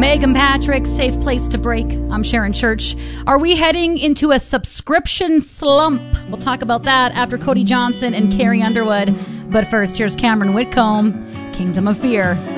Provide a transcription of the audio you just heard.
Megan Patrick, Safe Place to Break. I'm Sharon Church. Are we heading into a subscription slump? We'll talk about that after Cody Johnson and Carrie Underwood. But first, here's Cameron Whitcomb, Kingdom of Fear.